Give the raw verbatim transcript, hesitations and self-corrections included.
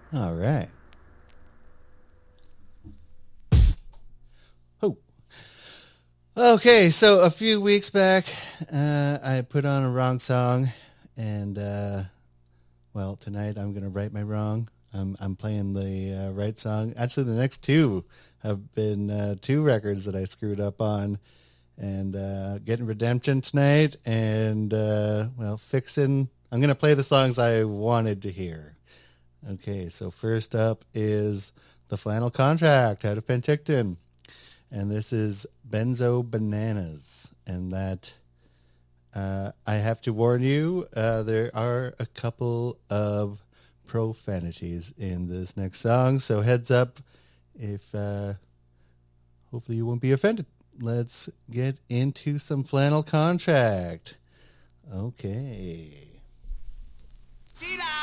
All right. Oh. Okay, so a few weeks back, uh, I put on a wrong song, and uh, well, tonight I'm gonna right my wrong. I'm I'm playing the uh, right song. Actually, the next two have been uh, two records that I screwed up on, and uh, getting redemption tonight, and uh, well, fixing. I'm gonna play the songs I wanted to hear. Okay, so first up is the Flannel Contract out of Penticton. And this is Benzo Bananas. And that, uh, I have to warn you, uh, there are a couple of profanities in this next song. So heads up if, uh, hopefully you won't be offended. Let's get into some Flannel Contract. Okay. Cheetah!